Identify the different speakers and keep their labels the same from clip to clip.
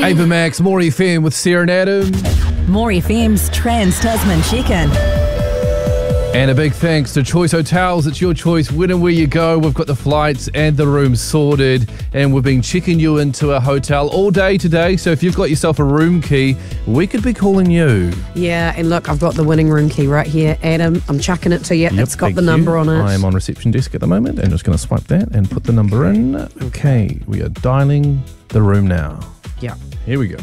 Speaker 1: Ava Max, More FM with Sarah and Adam.
Speaker 2: More FM's Trans-Tasman Check-In.
Speaker 1: And a big thanks to Choice Hotels. It's your choice when and where you go. We've got the flights and the rooms sorted, and we've been checking you into a hotel all day today. So if you've got yourself a room key, we could be calling you.
Speaker 3: Yeah, and look, I've got the winning room key right here, Adam. I'm chucking it to you. It's got the number on it.
Speaker 1: I am on reception desk at the moment and just going to swipe that and put the number in. Okay, we are dialing the room now.
Speaker 3: Yeah.
Speaker 1: Here we go.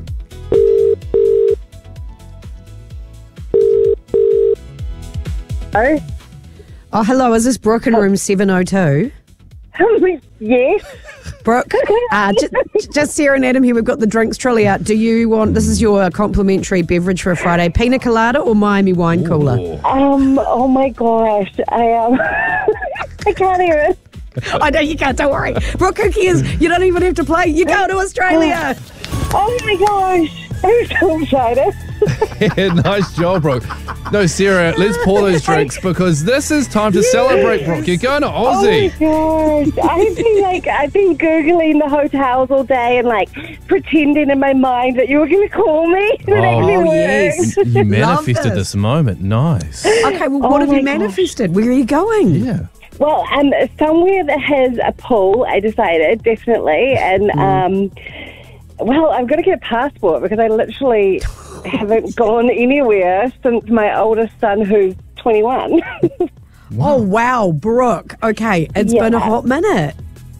Speaker 4: Hello?
Speaker 3: Oh, hello. Is this Brooke in room 702?
Speaker 4: Yes.
Speaker 3: Brooke, just Sarah and Adam here. We've got the drinks trolley out. Do you want, this is your complimentary beverage for a Friday, pina colada or Miami wine cooler?
Speaker 4: Oh my gosh. I can't even.
Speaker 3: I know you can't, don't worry. Brooke, who cares? You don't even have to play. You go to Australia.
Speaker 4: Oh my gosh. I'm so excited.
Speaker 1: Yeah, nice job, Brooke. No, Sarah, let's pour those drinks because this is time to celebrate, Brooke. You're going to Aussie.
Speaker 4: Oh my gosh. I've been Googling the hotels all day and pretending in my mind that you were going to call me. It actually worked.
Speaker 3: Yes.
Speaker 1: You manifested
Speaker 3: Love
Speaker 1: this moment. Nice.
Speaker 3: Okay, well, what have you manifested? Where are you going?
Speaker 1: Yeah.
Speaker 4: Well, somewhere that has a pool, I decided, definitely. And, well, I've got to get a passport because I literally haven't gone anywhere since my oldest son, who's 21.
Speaker 3: Oh, wow, Brooke. Okay, it's been a hot minute.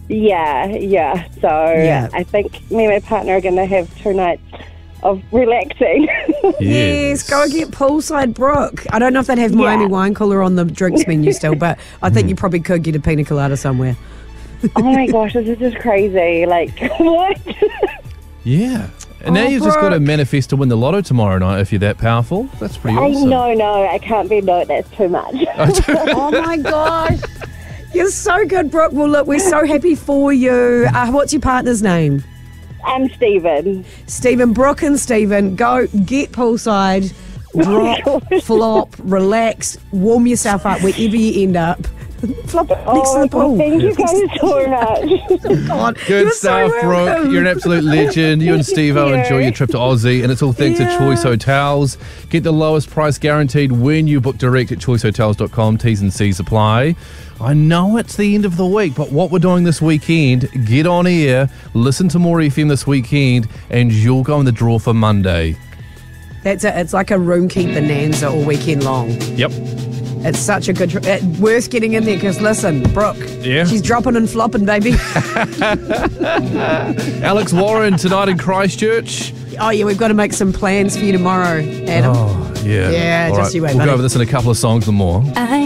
Speaker 4: Yeah. So I think me and my partner are going to have 2 nights of relaxing.
Speaker 3: Yes, go and get poolside, Brooke. I don't know if they'd have Miami wine cooler on the drinks menu still, but I think you probably could get a pina colada somewhere.
Speaker 4: Oh my gosh, this is just crazy. What?
Speaker 1: Yeah. And now you've just got to manifest to win the lotto tomorrow night if you're that powerful. That's pretty awesome.
Speaker 4: No, I can't be. No, that's too much.
Speaker 3: Oh my gosh. You're so good, Brooke. Well, look, we're so happy for you. What's your partner's name?
Speaker 4: I'm Stephen.
Speaker 3: Stephen, Brooke and Stephen, go get poolside, drop, flop, relax, warm yourself up wherever you end up. Flop next to the pool.
Speaker 4: Thank you guys so much.
Speaker 1: Good stuff, Brooke. You're an absolute legend. You and Steve-O enjoy your trip to Aussie, and it's all thanks to Choice Hotels. Get the lowest price guaranteed when you book direct at choicehotels.com. T's and C's apply. I know it's the end of the week, but what we're doing this weekend, get on air, listen to More FM this weekend, and you'll go in the draw for Monday.
Speaker 3: That's it. It's like a room key bonanza all weekend long.
Speaker 1: Yep.
Speaker 3: It's such a good, worth getting in there because listen, Brooke, she's dropping and flopping, baby.
Speaker 1: Alex Warren tonight in Christchurch.
Speaker 3: Oh yeah, we've got to make some plans for you tomorrow, Adam.
Speaker 1: Oh yeah.
Speaker 3: Yeah,
Speaker 1: all
Speaker 3: just
Speaker 1: right.
Speaker 3: you wait,
Speaker 1: We'll
Speaker 3: buddy.
Speaker 1: go over this in a couple of songs and more.